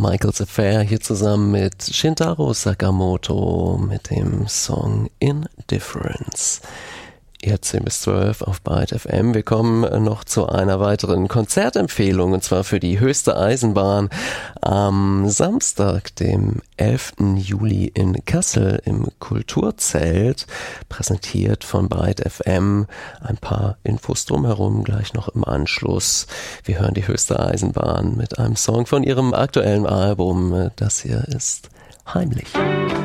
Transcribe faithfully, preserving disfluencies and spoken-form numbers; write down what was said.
Michael's Affair hier zusammen mit Shintaro Sakamoto mit dem Song Indifference. Ihr zehn bis zwölf auf Byte F M. Wir kommen noch zu einer weiteren Konzertempfehlung, und zwar für die Höchste Eisenbahn am Samstag, dem elften Juli in Kassel im Kulturzelt, präsentiert von Byte F M. Ein paar Infos drumherum gleich noch im Anschluss. Wir hören die Höchste Eisenbahn mit einem Song von ihrem aktuellen Album. Das hier ist Heimlich.